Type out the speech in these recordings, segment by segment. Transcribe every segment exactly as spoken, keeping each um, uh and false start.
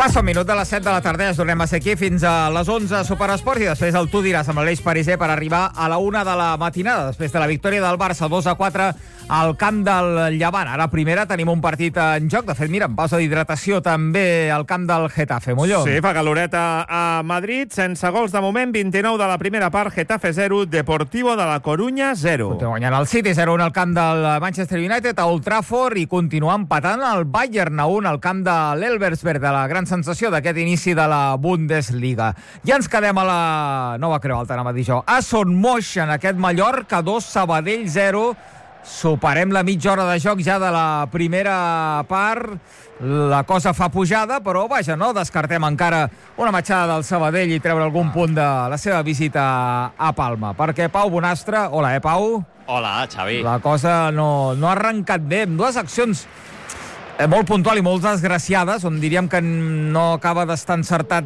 Passa un minut de les set de la tarda, ja tornem a ser aquí fins a les onze Superesports i després el tu diràs amb l'Aleix Pariser per arribar a la una de la matinada, després de la victòria del Barça dos a quatre al camp del Llevant. Ara primera tenim un partit en joc, de fet, mira, en pausa d'hidratació també al camp del Getafe. Molló. Sí, fa caloreta a Madrid, sense gols de moment, vint-i-nou de la primera part, Getafe zero, Deportivo de la Corunya zero. Continua guanyant el City zero a un al camp del Manchester United a Old Trafford i continua empatant el Bayern a un al camp de l'Elversberg, de la gran sensació d'aquest inici de la Bundesliga. Ja ens quedem a la nova Creu Alta, anava a dir jo. A Son Moix, en aquest Mallorca dos, Sabadell zero. Superem la mitja hora de joc ja de la primera part. La cosa fa pujada, però vaja, no descartem encara una matxada del Sabadell i treure algun punt de la seva visita a Palma. Perquè Pau Bonastre, hola, eh, Pau? Hola, Xavi. La cosa no, no ha arrencat bé, amb dues accions Eh, molt puntual i molt desgraciades, on diríem que no acaba d'estar encertat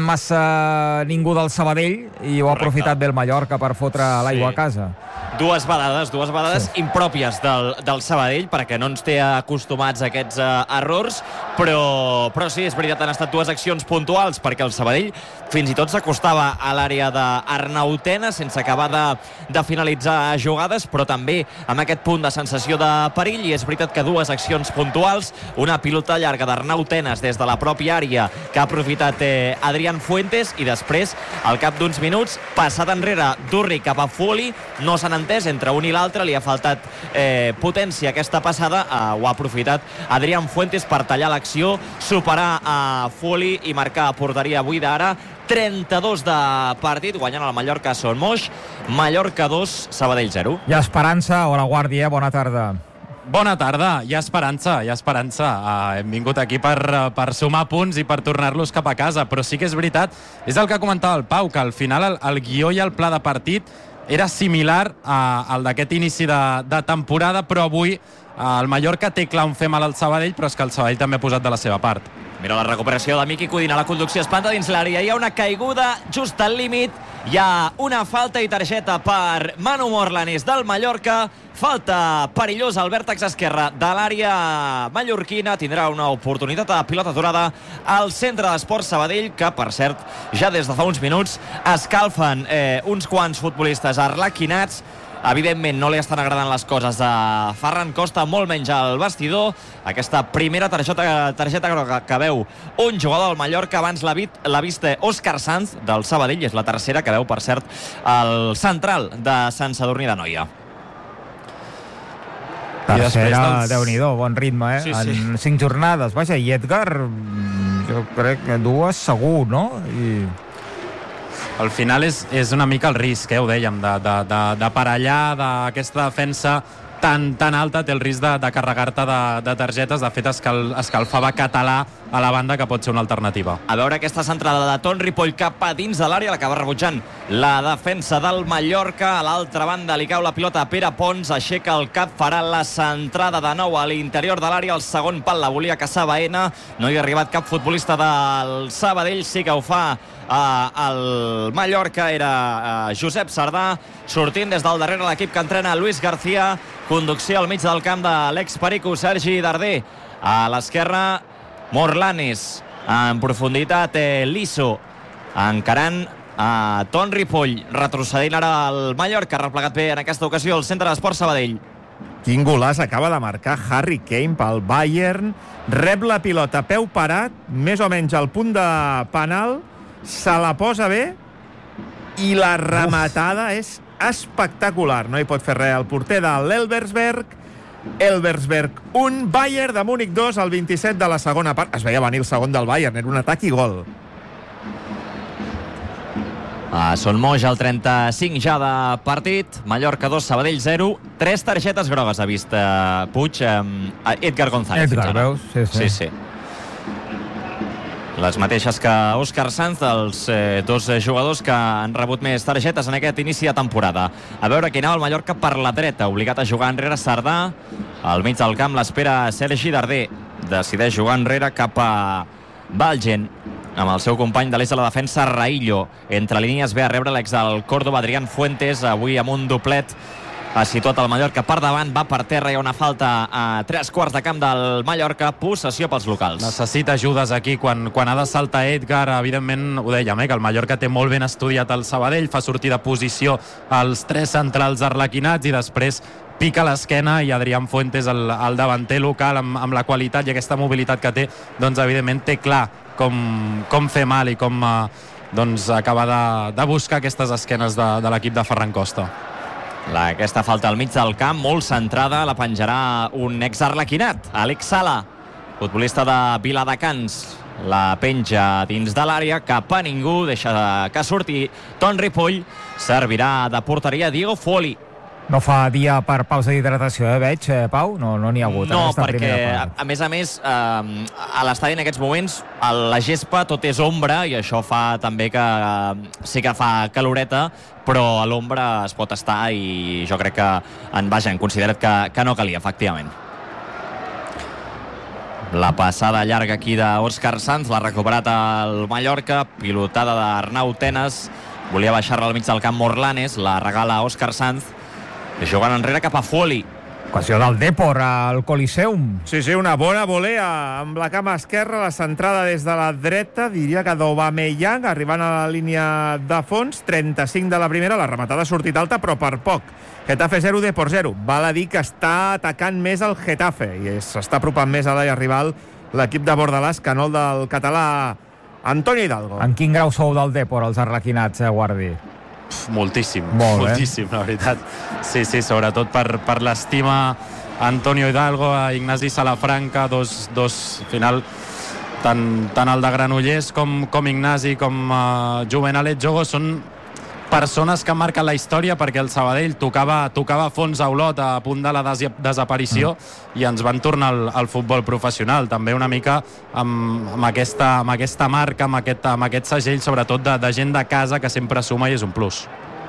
massa ningú del Sabadell i ho ha aprofitat bé el Mallorca per fotre l'aigua sí. a casa. Dues vegades, dues vegades sí. impròpies del, del Sabadell, perquè no ens té acostumats a aquests uh, errors, però, però sí, és veritat, han estat dues accions puntuals, perquè el Sabadell fins i tot s'acostava a l'àrea d'Arnautena sense acabar de, de finalitzar jugades, però també amb aquest punt de sensació de perill, i és veritat que dues accions puntuals, una pilota llarga d'Arnautenes des de la pròpia àrea que ha aprofitat eh, Adrián Fuentes, i després, al cap d'uns minuts, passat enrere Durri cap a Fuli, no s'han entès entre un i l'altre, li ha faltat eh, potència aquesta passada, eh, ho ha aprofitat Adrián Fuentes per tallar l'acció, superar a Fuli i marcar a porteria buida ara. trenta-dos de partit, guanyant el Mallorca a Son Moix. Mallorca dos, Sabadell zero. Hi ha esperança, hola Guàrdia, bona tarda. Bona tarda, hi ha esperança, hi ha esperança. Uh, hem vingut aquí per, uh, per sumar punts i per tornar-los cap a casa, però sí que és veritat, és el que comentava el Pau, que al final el, el guió i el pla de partit era similar uh, al d'aquest inici de, de temporada, però avui uh, el Mallorca té clar on fer mal al Sabadell, però és que el Sabadell també ha posat de la seva part. Mira la recuperació de Miqui Codina, la conducció es planta dins l'àrea, hi ha una caiguda just al límit, hi ha una falta i targeta per Manu Morlanes del Mallorca, falta perillosa al vèrtex esquerre de l'àrea mallorquina, tindrà una oportunitat de pilota aturada al centre d'Esports Sabadell, que per cert ja des de fa uns minuts escalfen eh, uns quants futbolistes arlequinats. Evidentment no li estan agradant les coses a Ferran Costa, molt menys al vestidor. Aquesta primera targeta, targeta groga que veu un jugador del Mallorca, abans l'ha vist Òscar Sanz del Sabadell, i és la tercera que veu, per cert, el central de Sant Sadurní d'Anoia. Tercera, dels... Déu-n'hi-do, bon ritme, eh? Sí, sí. En cinc jornades. Vaja, i Edgar, jo crec que dues segur, no? I... Al final és, és una mica el risc, eh, ho dèiem, de, de, de, de parellar d'aquesta defensa tan, tan alta, té el risc de, de carregar-te de, de targetes. De fet, escal, escalfava Català a la banda, que pot ser una alternativa. A veure aquesta centrada de Ton Ripoll cap a dins de l'àrea, l'acaba rebutjant la defensa del Mallorca. A l'altra banda li cau la pilota a Pere Pons, aixeca el cap, farà la centrada de nou a l'interior de l'àrea. El segon pal la volia caçar Baena, no hi ha arribat cap futbolista del Sabadell, sí que ho fa Uh, el Mallorca, era uh, Josep Sardà, sortint des del darrere l'equip que entrena Luis García, conducció al mig del camp de l'ex-perico Sergi Darder. A l'esquerra Morlanes, en profunditat eh, Liso, encarant a uh, Ton Ripoll, retrocedint ara el Mallorca, replegat bé en aquesta ocasió el centre d'Esports Sabadell. Quin golaç acaba de marcar Harry Kane pel Bayern, rep la pilota a peu parat, més o menys al punt de penal, se la posa bé i la rematada Uf. és espectacular. No hi pot fer res el porter de l'Elversberg. Elversberg un, Bayern de Múnich dos, al vint-i-set de la segona part. Es veia venir el segon del Bayern, era un atac i gol. A Son Moix, al trenta-cinc ja de partit. Mallorca dos, Sabadell zero. Tres targetes grogues ha vist uh, Puig, um, Edgar González. Edgar, veus? Sí, sí. sí, sí. Les mateixes que Òscar Sanz, els eh, dos jugadors que han rebut més targetes en aquest inici de temporada. A veure qui anava el Mallorca per la dreta, obligat a jugar enrere Sardà. Al mig del camp l'espera Sergi Darder. Decideix jugar enrere cap a Valgen, amb el seu company de l'est de la defensa, Raillo. Entre línies ve a rebre l'ex del Córdoba, Adrián Fuentes, avui amb un doblet ha situat el Mallorca per davant, va per terra, hi ha una falta a tres quarts de camp del Mallorca, possessió pels locals. Necessita ajudes aquí, quan, quan ha de saltar Edgar, evidentment, ho dèiem, eh, que el Mallorca té molt ben estudiat el Sabadell, fa sortir de posició als tres centrals arlequinats i després pica l'esquena i Adrián Fuentes, el, el davanter local, amb, amb la qualitat i aquesta mobilitat que té, doncs evidentment té clar com, com fer mal i com eh, doncs, acabar de, de buscar aquestes esquenes de, de l'equip de Ferran Costa. La, aquesta falta al mig del camp, molt centrada, la penjarà un exarlequinat, Àlex Sala, futbolista de Viladecans. La penja dins de l'àrea, cap a ningú, deixa que surti Ton Ripoll, servirà de porteria Diego Folli. No fa dia per pausa d'hidratació, eh, veig, eh, Pau? No n'hi ha hagut. No, perquè, a, a més a més, eh, a l'estadi en aquests moments, a la gespa tot és ombra i això fa també que eh, sí que fa caloreta, però a l'ombra es pot estar i jo crec que en vaja, han considerat que, que no calia, efectivament. La passada llarga aquí d'Òscar Sanz, l'ha recuperat el Mallorca, pilotada d'Arnau Tenas, volia baixar-la al mig del camp Morlanes, la regala Òscar Sanz, jugant enrere cap a Folli. Ocasió del Depor al Coliseum. Sí, sí, una bona volea amb la cama esquerra, la centrada des de la dreta, diria que d'Aubameyang, arribant a la línia de fons, trenta-cinc de la primera, la rematada ha sortit alta, però per poc. Getafe zero, Depor zero. Val a dir que està atacant més el Getafe i s'està apropant més a l'àrea rival l'equip de Bordalàs que no el del català Antonio Hidalgo. En quin grau sou del Depor, els arlequinats, eh, Guardi? Pff, moltíssim, Molt, moltíssim, eh? La veritat. Sí, sí, sobretot per, per l'estima a Antonio Hidalgo, a Ignasi Salafranca, dos, dos al final, tant, tant el de Granollers com, com Ignasi, com uh, Juvenalet Jogo, són persones que marquen la història, perquè el Sabadell tocava, tocava fons a Olot a punt de la des desaparició mm. i ens van tornar al, al futbol professional, també una mica amb, amb, aquesta, amb aquesta marca, amb aquest, amb aquest segell, sobretot de, de gent de casa que sempre suma i és un plus.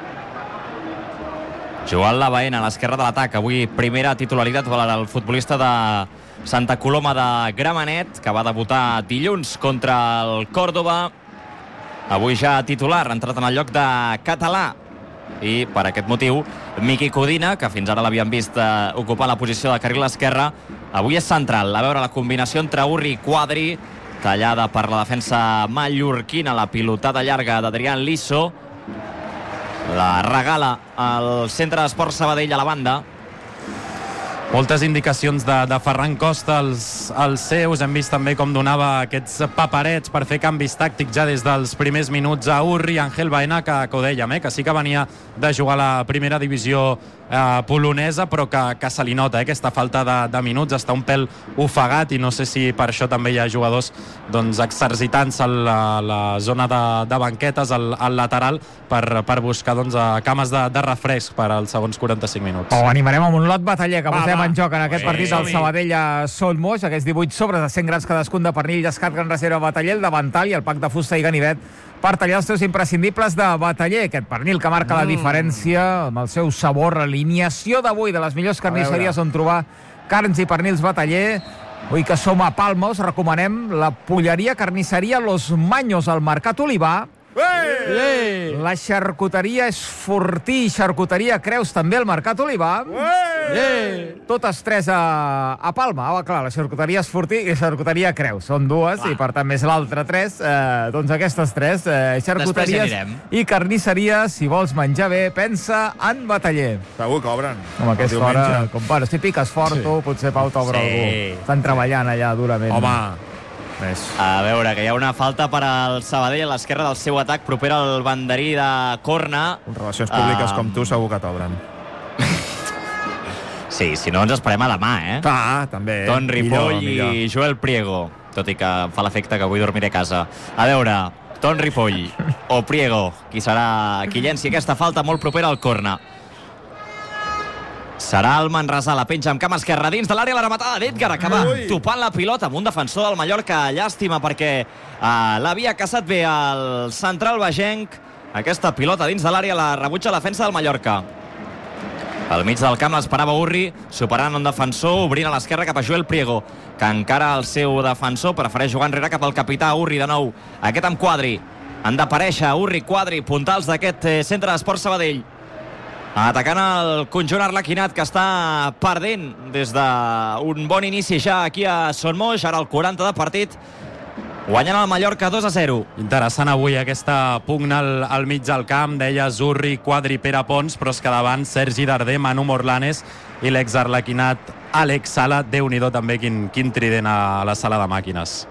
Joan Labaena a l'esquerra de l'atac, avui primera titularitat per al futbolista de Santa Coloma de Gramenet, que va debutar dilluns contra el Córdoba. Avui ja titular, entrat en el lloc de Català. I per aquest motiu, Miqui Codina, que fins ara l'havien vist eh, ocupar la posició de carril esquerra, avui és central. A veure la combinació entre Urri i Quadri, tallada per la defensa mallorquina, la pilotada llarga d'Adrián Liso. La regala al centre d'Esport Sabadell a la banda. Moltes indicacions de, de Ferran Costa als, als seus. Hem vist també com donava aquests paperets per fer canvis tàctics ja des dels primers minuts a Urri. Ángel Baena, que, que ho dèiem, eh, que sí que venia de jugar a la primera divisió eh, polonesa, però que, que se li nota eh, aquesta falta de, de minuts, està un pèl ofegat i no sé si per això també hi ha jugadors doncs, exercitant-se a la, la zona de, de banquetes, al, al lateral, per, per buscar doncs, cames de, de refresc per als segons quaranta-cinc minuts. O animarem amb un lot bataller que posem va. en joc en aquest Sí, partit del som-hi. Sabadell a Son Moix, aquests divuit sobres de cent grams cadascun de pernil llascat Gran Reserva Bataller, el davantal i el pack de fusta i ganivet per tallar els teus imprescindibles de Bataller. Aquest pernil que marca mm. la diferència amb el seu sabor, alineació d'avui de les millors carnisseries on trobar carns i pernils Bataller. Avui que som a Palma us recomanem la polleria carnisseria Los Maños al Mercat Olivà. Ué! La xarcuteria és Fortí i xarcuteria Creus també al Mercat Olivà. Ué! Totes tres a, a Palma. Ah, clar, la xarcuteria és Fortí i la xarcuteria Creus. Són dues Va. i per tant més l'altra tres. Eh, doncs aquestes tres, eh, xarcuteries ja anirem. i carnisseries. Si vols menjar bé, pensa en Bataller. Segur que obren. Com a El aquesta diumenge. hora, compadre, si piques fort, Sí. tu, potser Pau t'obre Sí. algú. Estan treballant allà durament. Home, més. A veure, que hi ha una falta per al Sabadell a l'esquerra del seu atac, propera al banderí de corna. Amb relacions públiques Ah. com tu segur que t'obren. Sí, si no ens esperem a demà, eh? Ah, també. Ton Ripoll millor, i Joel Priego, tot i que em fa l'efecte que avui dormiré a casa. A veure, Ton Ripoll o Priego, qui serà qui llenci aquesta falta molt propera al corna. Serà el Manresa, la penja amb cama esquerra dins de l'àrea, la rematada d'Edgar, acaba Ui. topant la pilota amb un defensor del Mallorca. Llàstima perquè uh, l'havia caçat bé el central bagenc. Aquesta pilota dins de l'àrea la rebutja la defensa del Mallorca. Al mig del camp l'esperava Urri, superant un defensor, obrint a l'esquerra cap a Joel Priego, que encara el seu defensor prefereix jugar enrere cap al capità Urri de nou. Aquest amb Quadri. Han d'aparèixer Urri, Quadri, puntals d'aquest eh, centre d'Esport Sabadell. Atacant el conjunt arlequinat, que està perdent des d'un bon inici ja aquí a Son Moix. Ara el quaranta de partit, guanyant el Mallorca dos a zero. Interessant avui aquesta pugna al, al mig del camp. Deia Zurri, Quadri, Pere Pons, però és que davant Sergi Darder, Manu Morlanes i l'exarlequinat Àlex Sala. Déu-n'hi-do també quin, quin trident a la sala de màquines.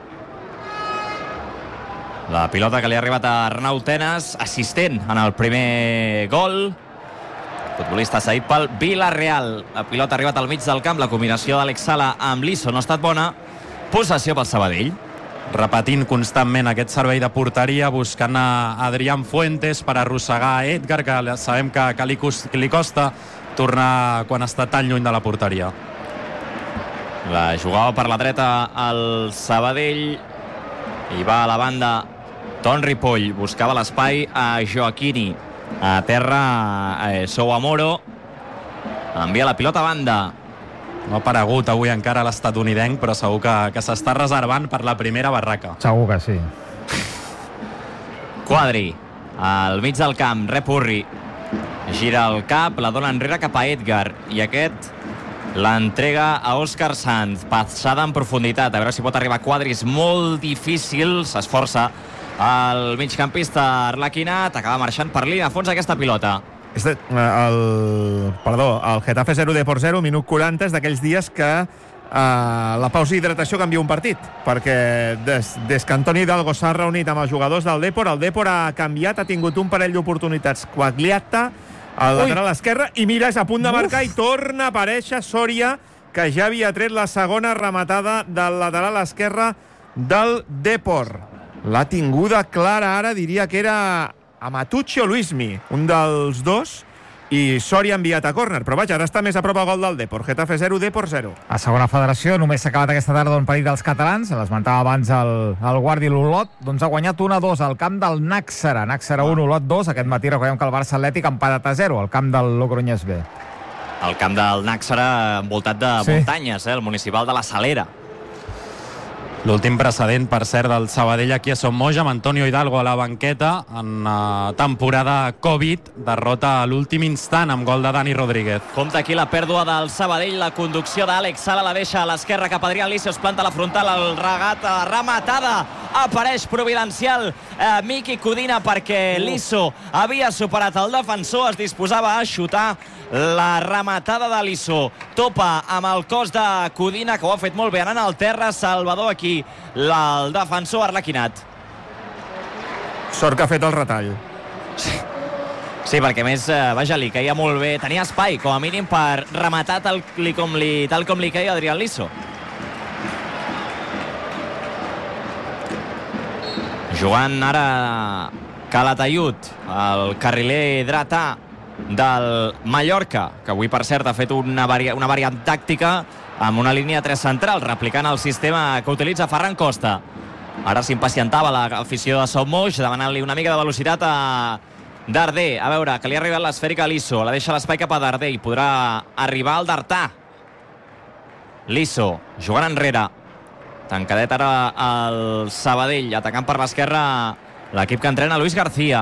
La pilota que li ha arribat a Arnau Tenas, assistent en el primer gol. Futbolista cedit pel Villarreal. La pilota ha arribat al mig del camp. La combinació d'Àlex Sala amb Liso no ha estat bona. Possessió pel Sabadell. Repetint constantment aquest servei de porteria, buscant a Adrián Fuentes per arrossegar a Edgar, que sabem que, que li, que li costa tornar quan està tan lluny de la porteria. La jugava per la dreta el Sabadell i va a la banda Ton Ripoll. Buscava l'espai a Joaquini. A terra eh, Sou Amoro. Envia la pilota a banda. No ha aparegut avui encara l'estadounidenc, però segur que, que s'està reservant per la primera barraca. Segur que sí. Quadri al mig del camp, rep Urri, gira el cap, la dona enrere cap a Edgar, i aquest l'entrega a Òscar Sanz. Passada en profunditat, a veure si pot arribar Quadri. És molt difícil, s'esforça el migcampista arlequinat, acaba marxant per línia a fons aquesta pilota. És de, el, perdó, el Getafe zero, Depor zero, minut quaranta, és d'aquells dies que uh, la pausa d'hidratació canvia un partit, perquè des, des que Antoni Hidalgo s'ha reunit amb els jugadors del Depor, el Depor ha canviat, ha tingut un parell d'oportunitats. Quagliata, al lateral esquerre, i mira, és a punt de marcar. Uf. I torna a aparèixer Soria, que ja havia tret la segona rematada del lateral esquerre del Depor. La tinguda clara ara, diria que era Amatucci o Luismi, un dels dos, i Soria ha enviat a córner, però vaja, ara està més a prop al gol del Depor. Getafe zero, Depor zero. A segona federació només s'ha acabat aquesta tarda un partit dels catalans, l'esmentava abans el, el guardi l'Olot, doncs ha guanyat un a dos al camp del Nàxera. Nàxera un, Olot dos. Aquest matí recordem que el Barça Atlètic ha empatat a zero al camp del Logroñés B. El camp del Nàxera envoltat de sí. muntanyes, eh? El municipal de la Salera. L'últim precedent, per cert, del Sabadell aquí a Son Moix, amb Antonio Hidalgo a la banqueta en uh, temporada Covid, derrota a l'últim instant amb gol de Dani Rodríguez. Compte aquí la pèrdua del Sabadell, la conducció d'Àlex Sala, la deixa a l'esquerra cap a Adrián Liso, es planta la frontal, el regat, la rematada, apareix providencial eh, Miki Codina, perquè Liso havia superat el defensor, es disposava a xutar. La rematada de Liso topa amb el cos de Codina, que ho ha fet molt bé anant al terra. Salvador aquí, la, el defensor arlequinat. Sort que ha fet el retall. Sí, sí, perquè més, eh, vaja, li caia molt bé. Tenia espai, com a mínim, per rematar tal com li, tal com li caia Adrián Liso. Jugant ara Calatayud, el carriler dretà del Mallorca, que avui, per cert, ha fet una, vari una variant tàctica amb una línia tres central, replicant el sistema que utilitza Ferran Costa. Ara s'impacientava l'afició de Son Moix, demanant-li una mica de velocitat a Darder. A veure, que li ha arribat l'esfèrica a Liso, la deixa l'espai cap a Darder i podrà arribar al Dartà. Liso, jugant enrere. Tancadet ara el Sabadell, atacant per l'esquerra l'equip que entrena Luis García.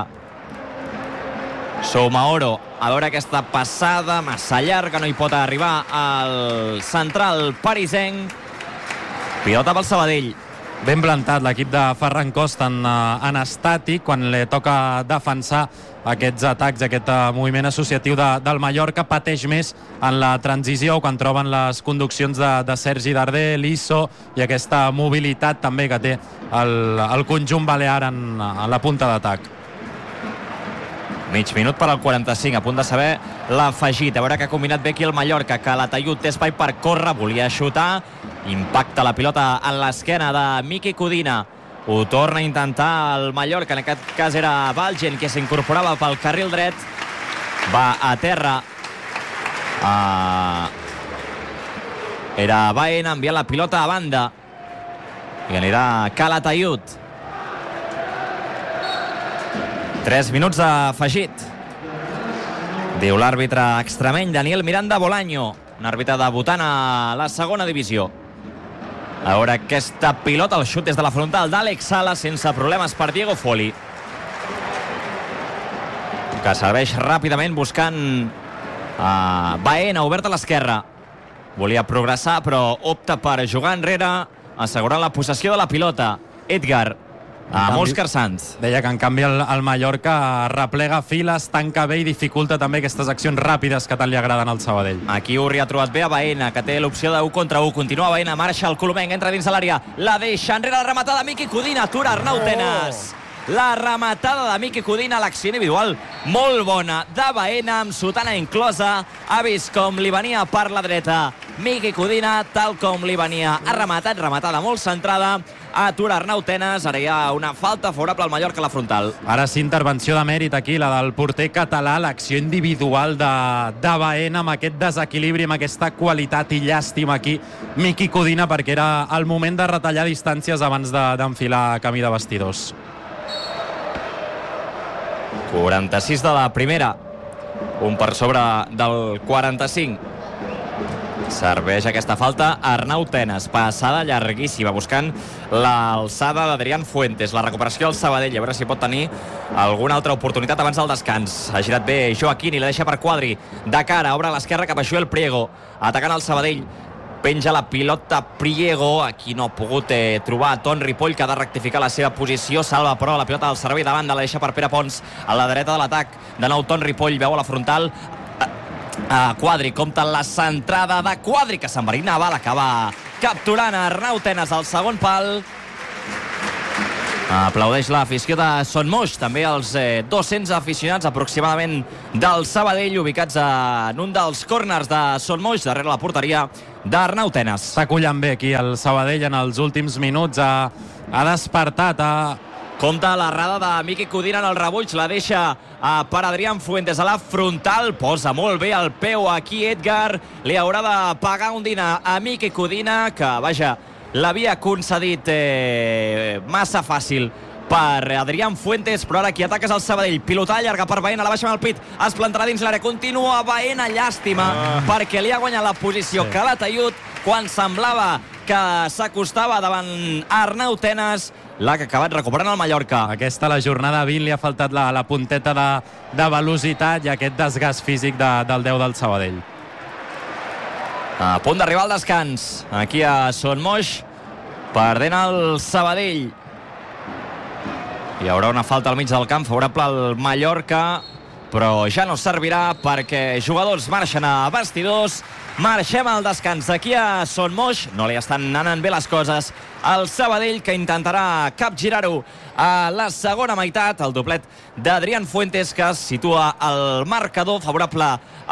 Soumaoro, a veure aquesta passada massa llarga, no hi pot arribar al central parisenc. Pilota pel Sabadell. Ben plantat l'equip de Ferran Costa en, en estàtic, quan li toca defensar aquests atacs, aquest moviment associatiu de, del Mallorca. Pateix més en la transició, quan troben les conduccions de, de Sergi Darder, Liso, i aquesta mobilitat també que té el, el conjunt balear en, en la punta d'atac. Mig minut per al quaranta-cinc, a punt de saber l'afegit. A veure que ha combinat bé aquí el Mallorca, que l'Atayud té espai per córrer, volia xutar, impacta la pilota en l'esquena de Miki Codina. Ho torna a intentar el Mallorca, en aquest cas era Valgen, que s'incorporava pel carril dret. Va a terra. Uh... Era Baena, enviant la pilota a banda. I anirà Calatayud. Tres minuts afegit. Diu l'àrbitre extremeny Daniel Miranda Bolaño, un àrbitre debutant a la segona divisió. A veure aquesta pilota, el xut des de la frontal d'Àlex Sala, sense problemes per Diego Foli, que serveix ràpidament buscant Uh, Baena, obert a l'esquerra. Volia progressar, però opta per jugar enrere, assegurant la possessió de la pilota. Edgar, amb Òscar Sanz. Deia que en canvi el, el Mallorca replega files, tanca bé i dificulta també aquestes accions ràpides que tant li agraden al Sabadell. Aquí Urri ha trobat bé a Baena, que té l'opció de u contra u. Continua Baena, marxa el colomenc, entra dins de l'àrea, la deixa enrere, la rematada de Miqui Codina, atura Arnau Tenas. Oh. La rematada de Miqui Codina, l'acció individual molt bona de Baena, amb sotana inclosa. Ha vist com li venia per la dreta Miqui Codina, tal com li venia. Ha rematat, rematada molt centrada. Atura Arnau Tenas, ara hi ha una falta favorable al Mallorca a la frontal. Ara sí, intervenció de mèrit aquí, la del porter català, l'acció individual de, de Baena, amb aquest desequilibri, amb aquesta qualitat i llàstima aquí, Miqui Codina, perquè era el moment de retallar distàncies abans d'enfilar de, camí de vestidors. quaranta-sis de la primera, un per sobre del quaranta-cinc. Serveix aquesta falta Arnau Tenas, passada llarguíssima, buscant l'alçada d'Adrián Fuentes. La recuperació al Sabadell, a veure si pot tenir alguna altra oportunitat abans del descans. Ha girat bé Joaquín i la deixa per Quadri, de cara, obre a l'esquerra cap a Joel Priego, atacant el Sabadell. Penja la pilota Priego, aquí no ha pogut eh, trobar Ton Ripoll, que ha de rectificar la seva posició, salva però la pilota del servei de banda, la deixa per Pere Pons a la dreta de l'atac. De nou Ton Ripoll, veu a la frontal, a Quadri, compta la centrada de Quadri, que s'enverinava, l'acaba capturant Arnau Tenas al segon pal. Aplaudeix l'afició de Son Moix, també els eh, dos-cents aficionats aproximadament del Sabadell, ubicats en un dels corners de Son Moix, darrere la porteria d'Arnau Tenas. Està collant bé aquí el Sabadell en els últims minuts, ha, ha despertat, ha... Compta l'errada de Miqui Codina en el rebuig, la deixa uh, per Adrián Fuentes a la frontal, posa molt bé el peu aquí Edgar, li haurà de pagar un dinar a Miqui Codina, que vaja, l'havia concedit eh, massa fàcil per Adrián Fuentes, però ara qui ataca és el Sabadell. Pilota llarga per Baena, la baixa amb el pit, es plantarà dins l'àrea, continua Baena, llàstima, ah. perquè li ha guanyat la posició sí. que l'ha tallut quan semblava que s'acostava davant Arnau Tenas, l'ha acabat recuperant el Mallorca. Aquesta, la jornada vint, li ha faltat la, la punteta de, de velocitat i aquest desgast físic de, del deu del Sabadell. A punt d'arribar al descans, aquí a Son Moix, perdent el Sabadell. Hi haurà una falta al mig del camp favorable al Mallorca, però ja no servirà perquè jugadors marxen a vestidors. Marxem al descans aquí a Son Moix. No li estan anant bé les coses al Sabadell, que intentarà capgirar-ho a la segona meitat. El doblet d'Adrián Fuentes, que situa el marcador favorable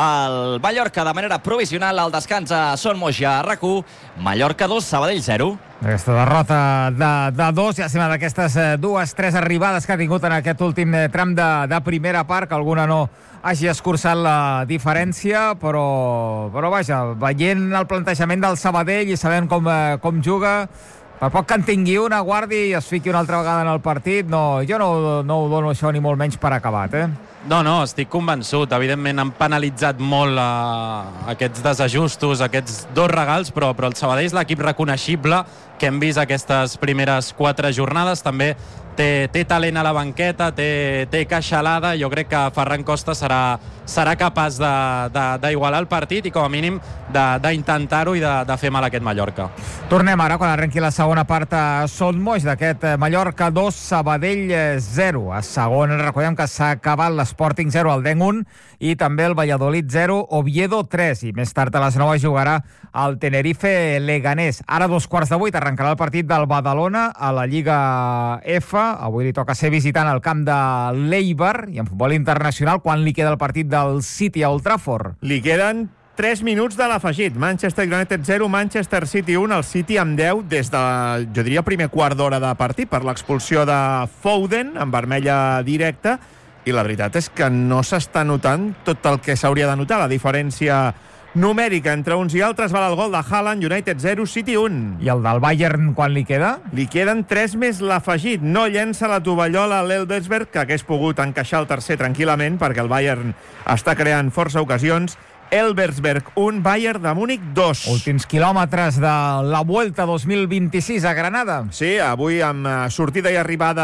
al Mallorca de manera provisional. Al descans a Son Moix i a RAC u. Mallorca dos, Sabadell zero. Aquesta derrota de, de dos, ja sembla d'aquestes eh, dues, tres arribades que ha tingut en aquest últim eh, tram de, de primera part, que alguna no hagi escurçat la diferència, però, però vaja, veient el plantejament del Sabadell i sabent com, eh, com juga, per poc que en tingui una, guardi i es fiqui una altra vegada en el partit, no, jo no, no ho dono això ni molt menys per acabat, eh? No, no, estic convençut. Evidentment han penalitzat molt uh, aquests desajustos, aquests dos regals, però, però el Sabadell és l'equip reconeixible que hem vist aquestes primeres quatre jornades. També té, té talent a la banqueta, té, té caixalada. Jo crec que Ferran Costa serà, serà capaç d'igualar el partit i com a mínim d'intentar-ho i de, de fer mal a aquest Mallorca. Tornem ara, quan arrenqui la segona part a Son Moix, d'aquest Mallorca dos, Sabadell zero. A segon recordem que s'ha acabat l'Sporting zero, el Deng un, i també el Valladolid zero, Oviedo tres, i més tard a les nou jugarà el Tenerife Leganés. Ara dos quarts de vuit arrencarà el partit del Badalona a la Lliga F. Avui li toca ser visitant al camp de l'Eibar, i en futbol internacional, quan li queda el partit del City a Old Trafford? Li queden tres minuts de l'afegit. Manchester United zero, Manchester City un, el City amb deu des de, jo diria, primer quart d'hora de partit per l'expulsió de Foden en vermella directa, i la veritat és que no s'està notant tot el que s'hauria de notar. La diferència numèrica entre uns i altres val el gol de Haaland. United zero, City un. I el del Bayern quan li queda? Li queden tres més l'afegit. No llença la tovallola a l'Elversberg, que hagués pogut encaixar el tercer tranquil·lament, perquè el Bayern està creant força ocasions. Elversberg un, Bayern de Múnich dos. Últims quilòmetres de la Vuelta dos mil vint-i-sis a Granada. Sí, avui amb sortida i arribada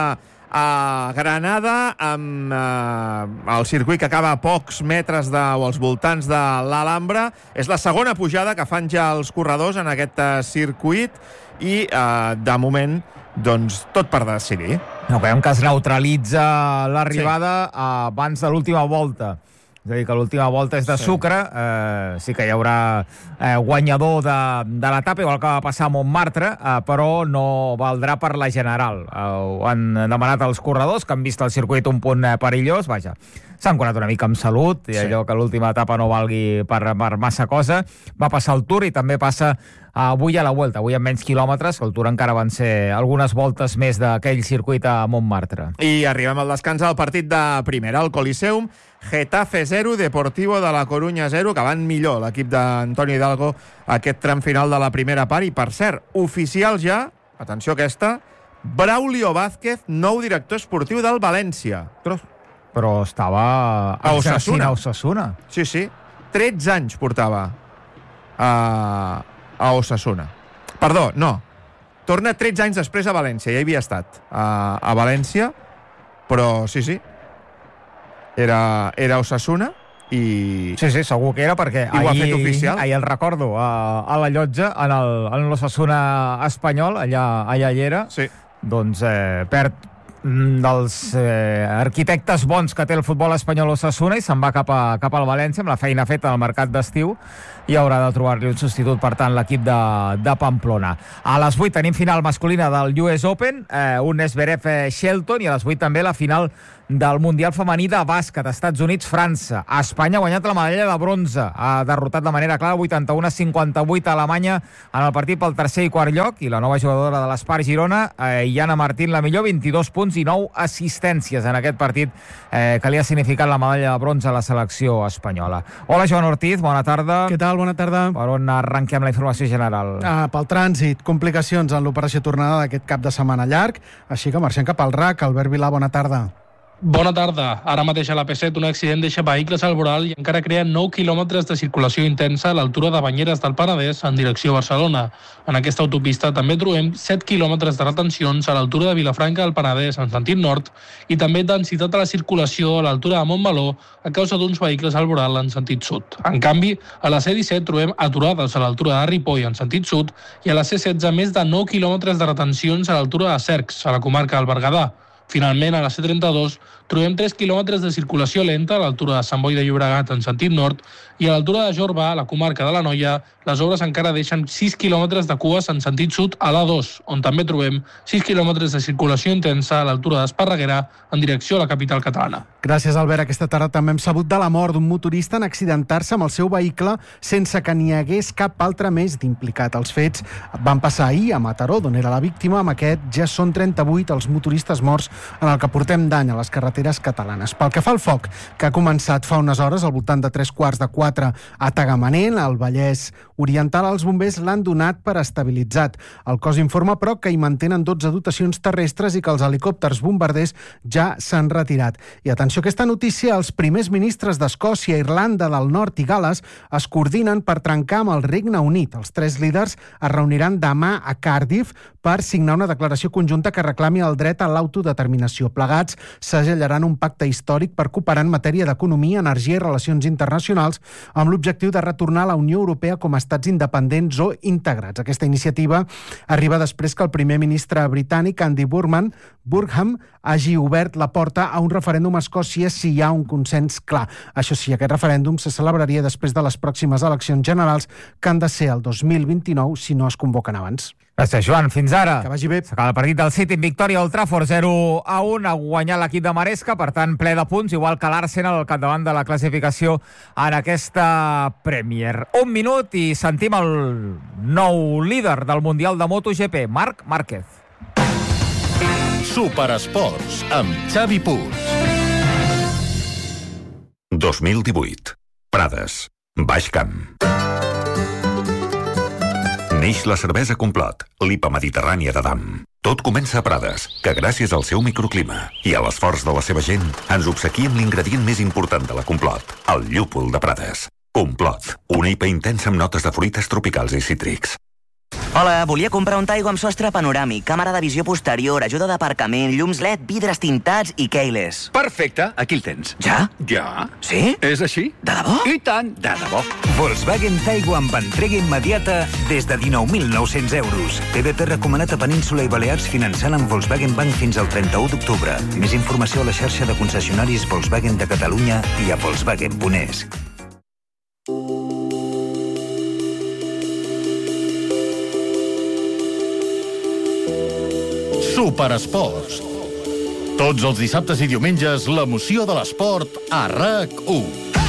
a Granada, amb eh, el circuit que acaba a pocs metres de, o als voltants de l'Alhambra. És la segona pujada que fan ja els corredors en aquest eh, circuit i, eh, de moment, doncs, tot per decidir. No, creiem que es neutralitza l'arribada sí. abans de l'última volta. És a dir, que l'última volta és de sí. sucre, eh, sí que hi haurà eh, guanyador de, de l'etapa, igual que va passar a Montmartre, eh, però no valdrà per la general. Eh, ho han demanat els corredors, que han vist el circuit un punt eh, perillós, vaja, s'han curat una mica amb salut, i sí. allò que l'última etapa no valgui per, per massa cosa. Va passar el Tour i també passa avui a la Vuelta, avui amb menys quilòmetres, el Tour encara van ser algunes voltes més d'aquell circuit a Montmartre. I arribem al descans del partit de primera, al Coliseum. Getafe zero, Deportivo de la Corunya zero, que van millor l'equip d'Antonio Hidalgo aquest tram final de la primera part. I, per cert, oficial ja, atenció aquesta, Braulio Vázquez, nou director esportiu del València. Però estava a Osasuna. A Osasuna. Sí, sí. tretze anys portava a, a Osasuna. Perdó, no. Torna tretze anys després a València. Ja hi havia estat a, a València, però sí, sí. Era, era Osasuna i... Sí, sí, segur que era, perquè I ho ha fet oficial. Ahir el recordo a, a la llotja, en, el, en l'Osasuna espanyol, allà, allà hi era, sí. doncs eh, perd dels eh, arquitectes bons que té el futbol espanyol Osasuna i se'n va cap, a, cap al València amb la feina feta al mercat d'estiu i haurà de trobar-li un substitut, per tant, l'equip de, de Pamplona. A les vuit tenim final masculina del U S Open, eh, un Zverev Shelton, i a les vuit també la final del Mundial Femení de Bàsquet, Estats Units-França. Espanya ha guanyat la medalla de bronze, ha derrotat de manera clara vuitanta-u a cinquanta-vuit a Alemanya en el partit pel tercer i quart lloc, i la nova jugadora de l'Espar Girona, eh, Iana Martín, la millor, vint-i-dos punts i nou assistències en aquest partit eh, que li ha significat la medalla de bronze a la selecció espanyola. Hola, Joan Ortiz, bona tarda. Què tal? Bona tarda. Per on arrenquem la informació general? Ah, pel trànsit, complicacions en l'operació tornada d'aquest cap de setmana llarg, així que marxem cap al R A C. Albert Vilà, bona tarda. Bona tarda. Ara mateix a la P set un accident deixa vehicles al voral i encara crea nou quilòmetres de circulació intensa a l'altura de Banyeres del Penedès en direcció a Barcelona. En aquesta autopista també trobem set quilòmetres de retencions a l'altura de Vilafranca del Penedès en sentit nord i també densitat a la circulació a l'altura de Montmeló a causa d'uns vehicles al voral en sentit sud. En canvi, a la C disset trobem aturades a l'altura de Ripoll en sentit sud i a la C setze més de nou quilòmetres de retencions a l'altura de Cercs, a la comarca del Berguedà. Finalment, a la C trenta-dos, trobem tres quilòmetres de circulació lenta a l'altura de Sant Boi de Llobregat en sentit nord i a l'altura de Jorba, a la comarca de l'Anoia, les obres encara deixen sis quilòmetres de cues en sentit sud a l'A dos, on també trobem sis quilòmetres de circulació intensa a l'altura d'Esparreguera en direcció a la capital catalana. Gràcies, Albert. Aquesta tarda també hem sabut de la mort d'un motorista en accidentar-se amb el seu vehicle sense que n'hi hagués cap altre més d'implicat. Els fets van passar ahir a Mataró, d'on era la víctima. Amb aquest ja són trenta-vuit els motoristes morts en el que portem d'any a les carreteres catalanes. Pel que fa al foc, que ha començat fa unes hores, al voltant de tres quarts de quatre a Tagamanent, al Vallès Oriental, els bombers l'han donat per estabilitzat. El cos informa, però, que hi mantenen dotze dotacions terrestres i que els helicòpters bombarders ja s'han retirat. I atenció a aquesta notícia, els primers ministres d'Escòcia, Irlanda del Nord i Gal·les es coordinen per trencar amb el Regne Unit. Els tres líders es reuniran demà a Cardiff per signar una declaració conjunta que reclami el dret a l'autodeterminació. Plegats segellaran un pacte històric per cooperar en matèria d'economia, energia i relacions internacionals amb l'objectiu de retornar a la Unió Europea com a estats independents o integrats. Aquesta iniciativa arriba després que el primer ministre britànic, Andy Burman, Burgham, hagi obert la porta a un referèndum a Escòcia si hi ha un consens clar. Això sí, aquest referèndum se celebraria després de les pròximes eleccions generals que han de ser el dos mil vint-i-nou si no es convoquen abans. Gràcies, Joan. Fins ara. Que vagi bé. S'acaba el partit del City en victòria al Trafford zero a un. Ha guanyat l'equip de Maresca, per tant, ple de punts, igual que l'Arsenal al capdavant de la classificació en aquesta Premier. Un minut i sentim el nou líder del Mundial de MotoGP, Marc Márquez. Superesports, amb Xavi Puig. dos mil divuit. Prades, Baix Camp. Neix la cervesa Complot, l'I P A mediterrània de Damm. Tot comença a Prades, que gràcies al seu microclima i a l'esforç de la seva gent ens obsequia amb l'ingredient més important de la Complot, el llúpol de Prades. Complot, una I P A intensa amb notes de fruites tropicals i cítrics. Hola, volia comprar un Taigo amb sostre panoràmic, càmera de visió posterior, ajuda d'aparcament, llums L E D, vidres tintats i keyless. Perfecte, aquí el tens. Ja? Ja. Sí? És així. De debò? I tant, de debò. Volkswagen Taigo amb entrega immediata des de dinou mil nou-cents euros. T V P recomanat a Península i Balears finançant amb Volkswagen Bank fins al trenta-u d'octubre. Més informació a la xarxa de concessionaris Volkswagen de Catalunya i a volkswagen punt es. Superesports. Tots els dissabtes i diumenges, l'emoció de l'esport a RAC u.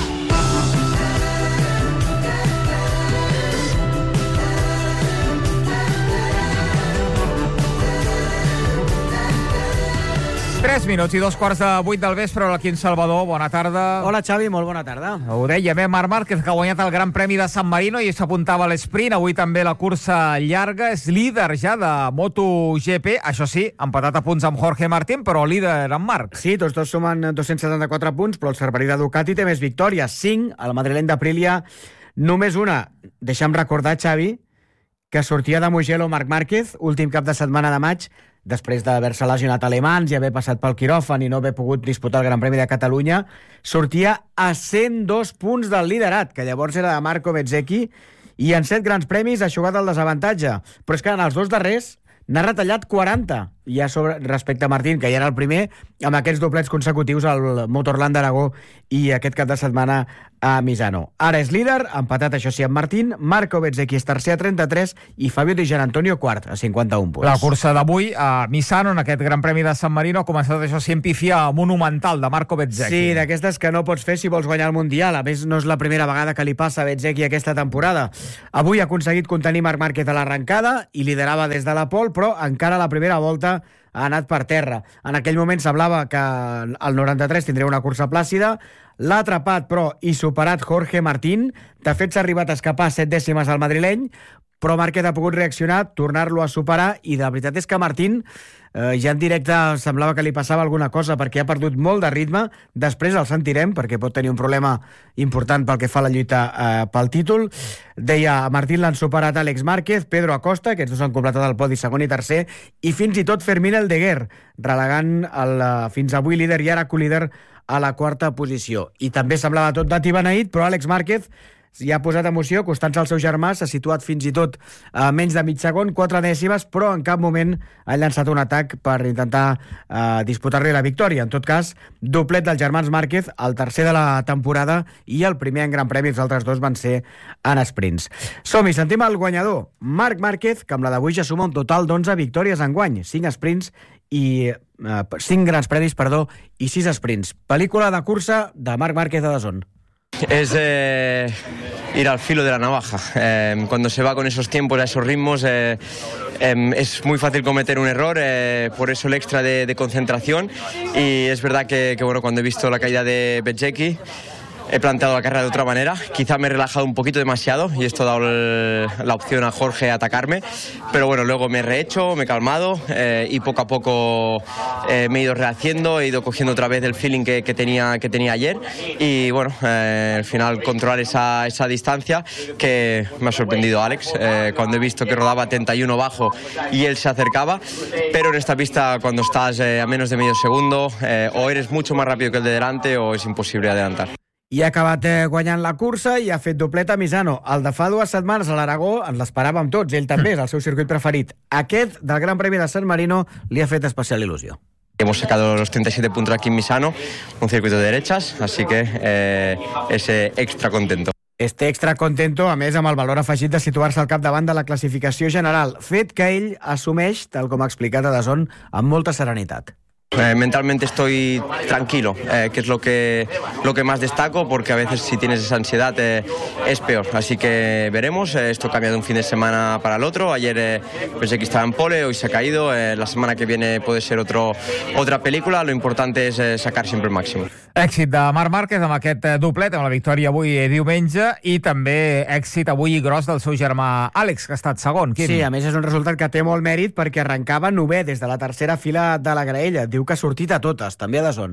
Tres minuts i dos quarts de vuit del vespre, aquí en Salvador. Bona tarda. Hola, Xavi, molt bona tarda. Ho dèiem, eh? Marc Márquez, que ha guanyat el Gran Premi de San Marino i s'apuntava a l'esprint. Avui també la cursa llarga. És líder ja de MotoGP. Això sí, empatat a punts amb Jorge Martín, però líder en Marc. Sí, tots dos sumen dos-cents setanta-quatre punts, però el cerverí de Ducati té més victòries. cinc, el madrileny d'Aprilia només una. Deixa'm recordar, Xavi, que sortia de Mugello Marc Márquez, últim cap de setmana de maig, després d'haver-se lesionat alemans i haver passat pel quiròfan i no haver pogut disputar el Gran Premi de Catalunya, sortia a cent dos punts del liderat, que llavors era de Marco Bezzecchi, i en set grans premis ha jugat el desavantatge. Però és que en els dos darrers n'ha retallat quaranta, ja sobre, respecte a Martín, que ja era el primer, amb aquests doblets consecutius al Motorland d'Aragó i aquest cap de setmana a Misano. Ara és líder, empatat això sí amb Martín, Marco Bezzecchi és tercer a trenta-tres i Fabio Di Gianantonio quart a cinquanta-un punts. La cursa d'avui a Misano, en aquest Gran Premi de San Marino, ha començat això sí en pifia monumental de Marco Bezzecchi. Sí, d'aquestes que no pots fer si vols guanyar el Mundial. A més, no és la primera vegada que li passa a Bezzecchi aquesta temporada. Avui ha aconseguit contenir Marc Márquez a l'arrencada i liderava des de la pole, però encara la primera volta ha anat per terra. En aquell moment semblava que el noranta-tres tindria una cursa plàcida, l'ha atrapat, però, i superat Jorge Martín. De fet, s'ha arribat a escapar set dècimes al madrileny, però Márquez ha pogut reaccionar, tornar-lo a superar, i la veritat és que Martín eh, ja en directe semblava que li passava alguna cosa, perquè ha perdut molt de ritme. Després el sentirem, perquè pot tenir un problema important pel que fa a la lluita eh, pel títol. Deia, a Martín l'han superat Àlex Márquez, Pedro Acosta, aquests dos han completat el podi segon i tercer, i fins i tot Fermín Aldeguer, relegant el uh, fins avui líder i ara colíder a la quarta posició. I també semblava tot dat i beneït, però Àlex Márquez ja ha posat emoció, costant-se al seu germà, s'ha situat fins i tot a menys de mig segon, quatre dècimes, però en cap moment ha llançat un atac per intentar eh, disputar-li la victòria. En tot cas, doblet dels germans Márquez, el tercer de la temporada i el primer en Gran Premi, els altres dos van ser en sprints. Som-hi, sentim el guanyador, Marc Márquez, que amb la d'avui ja suma un total d'onze victòries en guany, cinc sprints i eh, cinc grans premis, perdó, i sis sprints. Pel·lícula de cursa de Marc Márquez a Dazón. Es eh, ir al filo de la navaja. Eh, cuando se va con esos tiempos, a esos ritmos, eh, eh, es muy fácil cometer un error, eh, por eso el extra de, de concentración. Y es verdad que, que bueno, cuando he visto la caída de Bezzecchi, he planteado la carrera de otra manera. Quizá me he relajado un poquito demasiado y esto ha dado el, la opción a Jorge a atacarme. Pero bueno, luego me he rehecho, me he calmado eh, y poco a poco eh, me he ido rehaciendo, he ido cogiendo otra vez el feeling que, que, tenía, que tenía ayer. Y bueno, eh, al final controlar esa, esa distancia que me ha sorprendido Àlex. Eh, cuando he visto que rodaba treinta y uno bajo y él se acercaba. Pero en esta pista, cuando estás eh, a menos de medio segundo, eh, o eres mucho más rápido que el de delante o es imposible adelantar. I ha acabat eh, guanyant la cursa i ha fet doblet a Misano. El de fa dues setmanes a l'Aragó ens l'esperàvem tots, ell també és el seu circuit preferit. Aquest del Gran Premi de San Marino li ha fet especial il·lusió. Hemos sacado los treinta y siete puntos aquí en Misano, un circuito de derechas, así que eh, ese extra contento. Este extra contento, a més, amb el valor afegit de situar-se al capdavant de la classificació general, fet que ell assumeix, tal com ha explicat a Dazón, amb molta serenitat. Eh, mentalmente estoy tranquilo, eh, que es lo que, lo que más destaco, porque a veces si tienes esa ansiedad eh, es peor. Así que veremos, eh, esto cambia de un fin de semana para el otro. Ayer eh, pensé que estaba en pole, hoy se ha caído, eh, la semana que viene puede ser otro, otra película. Lo importante es eh, sacar siempre el máximo. Èxit de Marc Márquez amb aquest doblet, amb la victòria avui diumenge, i també èxit avui gros del seu germà Àlex, que ha estat segon. Quim? Sí, a més és un resultat que té molt mèrit perquè arrencava novè des de la tercera fila de la graella. Diu que ha sortit a totes, també a Dazón.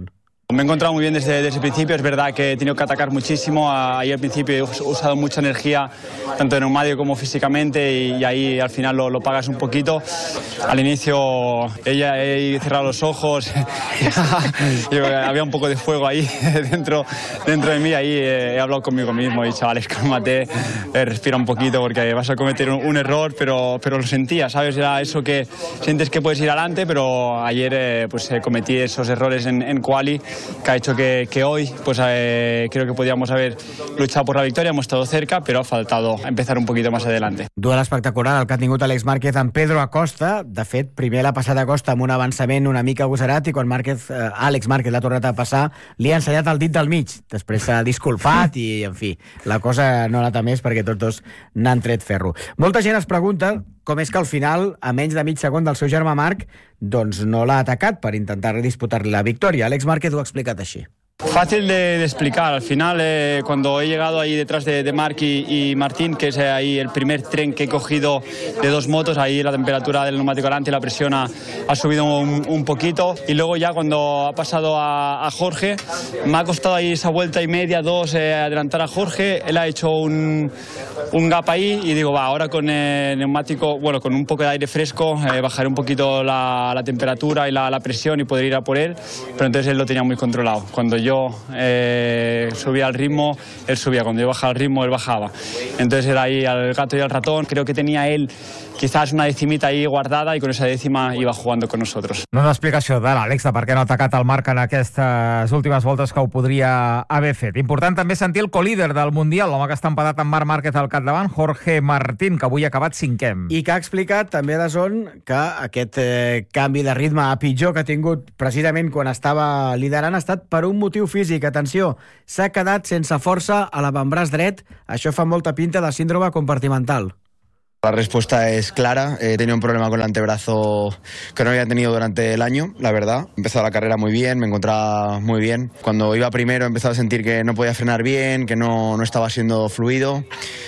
Me he encontrado muy bien desde, desde el principio, es verdad que he tenido que atacar muchísimo, ahí al principio he usado mucha energía, tanto en neumático como físicamente, y, y ahí al final lo, lo pagas un poquito. Al inicio ella, he cerrado los ojos, había un poco de fuego ahí dentro, dentro de mí, ahí he, he hablado conmigo mismo y chavales, cálmate, eh, respira un poquito porque vas a cometer un, un error, pero, pero lo sentía, ¿sabes? Era eso que sientes que puedes ir adelante, pero ayer eh, pues eh, cometí esos errores en, en quali, que ha hecho que, que hoy pues eh, creo que podíamos haber luchado por la victòria, hemos estado cerca, però ha faltado empezar un poquito más adelante. Duel espectacular el que ha tingut Àlex Márquez amb Pedro Acosta. De fet, primer l'ha passat Acosta amb un avançament una mica agosarat i quan Márquez, eh, Àlex Márquez l'ha tornat a passar, li ha ensenyat el dit del mig. Després s'ha disculpat i, en fi, la cosa no l'ha més perquè tots dos n'han tret ferro. Molta gent es pregunta com és que al final, a menys de mig segon del seu germà Marc, doncs no l'ha atacat per intentar disputar-li la victòria. Àlex Márquez ho ha explicat així. Fácil de, de explicar. Al final, eh, cuando he llegado ahí detrás de, de Marc y, y Martín, que es ahí el primer tren que he cogido de dos motos, ahí la temperatura del neumático delante y la presión ha, ha subido un, un poquito. Y luego ya cuando ha pasado a, a Jorge, me ha costado ahí esa vuelta y media, dos, eh, adelantar a Jorge. Él ha hecho un, un gap ahí y digo, va, ahora con el neumático, bueno, con un poco de aire fresco, eh, bajaré un poquito la, la temperatura y la, la presión y poder ir a por él. Pero entonces él lo tenía muy controlado. Cuando yo yo eh, subía al ritmo, él subía. Cuando yo bajaba al ritmo, él bajaba. Entonces era ahí al gato y al ratón. Creo que tenía él quizás una decimita ahí guardada y con esa décima iba jugando con nosotros. No una explicació de l'Àlex de per què no ha atacat el Marc en aquestes últimes voltes que ho podria haver fet. Important també sentir el colíder del Mundial, l'home que està empatat amb Marc Márquez al capdavant, Jorge Martín, que avui ha acabat cinquè. I que ha explicat també de Son que aquest eh, canvi de ritme a pitjor que ha tingut precisament quan estava liderant ha estat per un motiu físic. Atenció, s'ha quedat sense força a l'avantbraç dret. Això fa molta pinta de síndrome compartimental. La respuesta es clara. He tenido un problema con el antebrazo que no había tenido durante el año, la verdad. He empezado la carrera muy bien, me encontraba muy bien. Cuando iba primero he empezado a sentir que no podía frenar bien, que no, no estaba siendo fluido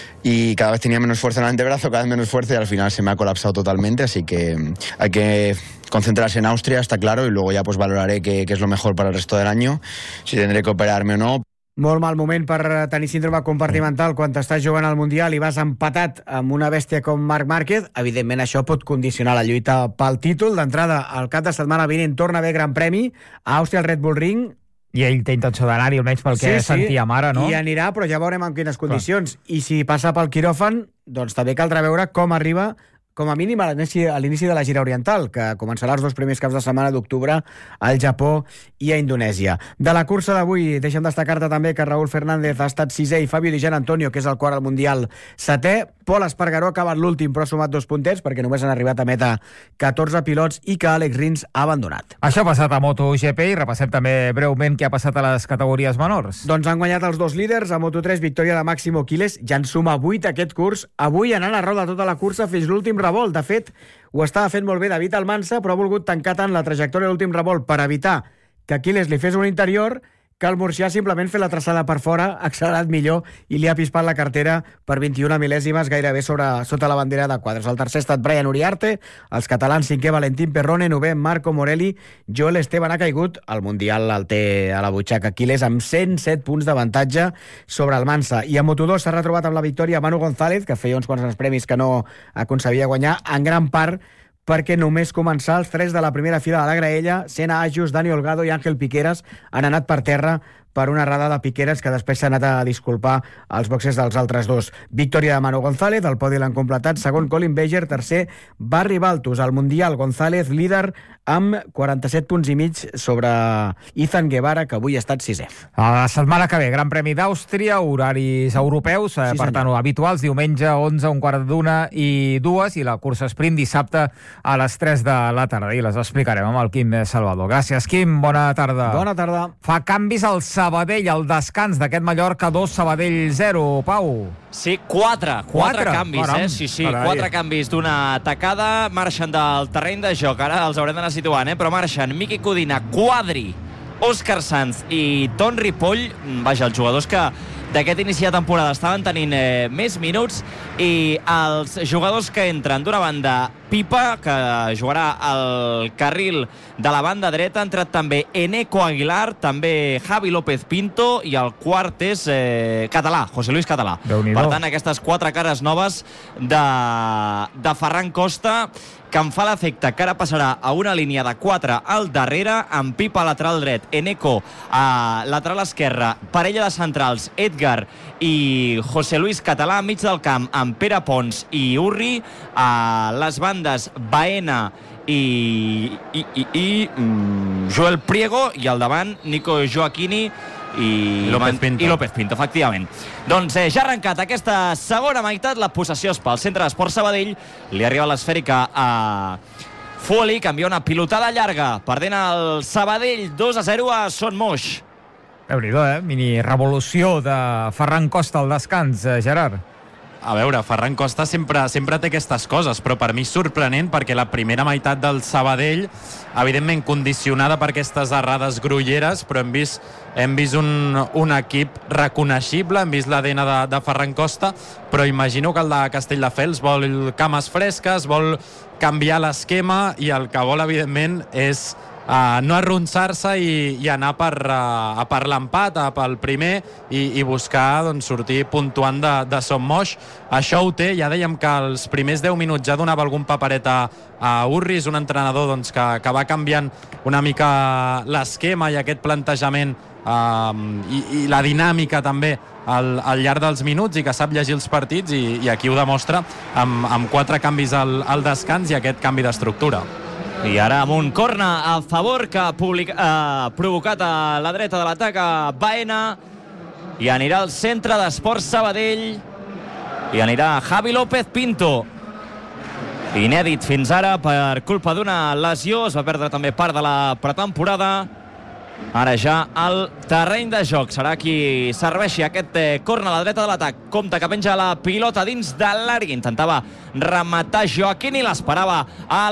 y cada vez tenía menos fuerza en el antebrazo, cada vez menos fuerza y al final se me ha colapsado totalmente, así que hay que concentrarse en Austria, está claro, y luego ya pues valoraré qué, qué es lo mejor para el resto del año, si tendré que operarme o no. Molt mal moment per tenir síndrome compartimental quan t'estàs jugant al Mundial i vas empatat amb una bèstia com Marc Márquez. Evidentment, això pot condicionar la lluita pel títol. D'entrada, el cap de setmana vinent torna a haver Gran Premi a Àustria al Red Bull Ring. I ell té intenció d'anar-hi, almenys pel que sí, sí. sentíem ara, no? I anirà, però ja veurem en quines condicions. Clar. I si passa pel quiròfan, doncs també caldrà veure com arriba, com a mínim a l'inici, a l'inici de la gira oriental, que començarà els dos primers caps de setmana d'octubre al Japó i a Indonèsia. De la cursa d'avui, deixem destacar-te també que Raúl Fernández ha estat sisè i Fabio Di Gianantonio, que és el quart al Mundial, setè. Pol Espargaró ha acabat l'últim, però ha sumat dos puntets, perquè només han arribat a meta catorze pilots i que Àlex Rins ha abandonat. Això ha passat a MotoGP i repassem també breument què ha passat a les categories menors. Doncs han guanyat els dos líders. A Moto tres, victòria de Máximo Quiles. Ja en suma vuit aquest curs. Avui anant a roda tota la cursa fins l'últim revolt. De fet, ho estava fent molt bé David Almansa, però ha volgut tancar tant la trajectòria de l'últim revolt per evitar que Quiles li fes un interior, que el murcià simplement fet la traçada per fora, ha accelerat millor i li ha pispat la cartera per vint-i-una mil·lèsimes gairebé sobre, sota la bandera de quadres. El tercer ha estat Brian Uriarte, els catalans cinquè Valentín Perrone, novè Marco Morelli, Joel Esteban ha caigut, el Mundial el té a la butxaca Quiles amb cent set punts d'avantatge sobre el Mansa. I a Moto dos s'ha retrobat amb la victòria Manu González, que feia uns quants premis que no aconseguia guanyar, en gran part perquè només començar els tres de la primera fila de la graella, Sena Ajus, Dani Olgado i Àngel Piqueras, han anat per terra per una errada de Piqueras que després s'ha anat a disculpar als boxes dels altres dos. Victòria de Manu González, el podi l'han completat, segon Colin Beger, tercer Barry Baltus. Al Mundial, González líder amb quaranta-set punts i mig sobre Ethan Guevara, que avui ha estat sisè. La setmana que ve, Gran Premi d'Àustria, horaris europeus, sí, per tant, habituals, diumenge onze, un quart d'una i dues, i la cursa sprint dissabte a les tres de la tarda, i les explicarem amb el Quim Salvador. Gràcies, Quim, bona tarda. Bona tarda. Fa canvis al Sabadell, el descans d'aquest Mallorca dos, Sabadell zero, Pau. Sí, quatre, quatre, quatre canvis, Caram. eh? Sí, sí, Carai. quatre canvis d'una tacada, marxen del terreny de joc, ara els haurem d'anar situant, eh? Però marxen Miqui Codina, Quadri, Òscar Sanz i Ton Ripoll, vaja, els jugadors que d'aquest inici de temporada estaven tenint eh, més minuts, i els jugadors que entren d'una banda Pipa, que jugarà al carril de la banda dreta. Ha entrat també Eneco Aguilar, també Javi López Pinto, i el quart és eh, Català, José Luis Català. Per tant, aquestes quatre cares noves de, de Ferran Costa, que em fa l'efecte que ara passarà a una línia de quatre al darrere, amb Pipa lateral dret, Eneco a lateral esquerra, parella de centrals, Edgar i José Luis Català, mig del camp amb Pere Pons i Urri, a les bandes Baena i, i, i, i mm, Joel Priego, i al davant Nico Joaquini i López Pinto. I López Pinto, efectivament. Doncs eh, ja ha arrencat aquesta segona meitat, la possessió és pel centre d'Esport Sabadell, li arriba l'esfèrica a Foley, canvia una pilotada llarga, perdent el Sabadell dos a zero a Son Moix. Déu-n'hi-do, eh? Mini revolució de Ferran Costa al descans, eh, Gerard. A veure, Ferran Costa sempre, sempre té aquestes coses, però per mi és sorprenent perquè la primera meitat del Sabadell, evidentment condicionada per aquestes errades grolleres, però hem vist, hem vist un, un equip reconeixible, hem vist l'A D N de, de Ferran Costa, però imagino que el de Castelldefels vol cames fresques, vol canviar l'esquema, i el que vol, evidentment, és Uh, no arronsar-se i, i anar per, uh, a per l'empat, a pel primer, i, i buscar doncs, sortir puntuant de, de Son Moix. Això ho té, ja dèiem que els primers deu minuts ja donava algun paperet a, a Urri, és un entrenador doncs, que, que va canviant una mica l'esquema i aquest plantejament uh, i, i la dinàmica també al, al llarg dels minuts, i que sap llegir els partits, i, i aquí ho demostra amb, amb quatre canvis al, al descans i aquest canvi d'estructura. I ara amb un corna a favor que ha public... eh, provocat a la dreta de l'atac a Baena, i anirà al centre d'Esport Sabadell, i anirà Javi López Pinto, inèdit fins ara per culpa d'una lesió, es va perdre també part de la pretemporada. Ara ja al terreny de joc serà qui serveixi aquest eh, corna a la dreta de l'atac. Compte que penja la pilota dins de l'àrea, intentava rematar Joaquín i l'esperava a